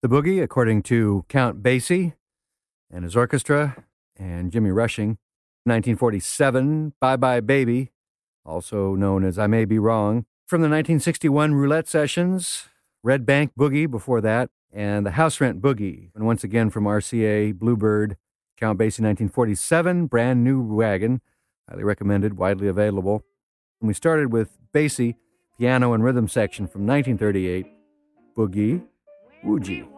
The Boogie, according to Count Basie and his orchestra, and Jimmy Rushing. 1947, Bye Bye Baby, also known as I May Be Wrong. From the 1961 Roulette Sessions, Red Bank Boogie before that, and the House Rent Boogie. And once again from RCA, Bluebird, Count Basie 1947, Brand New Wagon, highly recommended, widely available. And we started with Basie, piano and rhythm section from 1938, Boogie Woogie.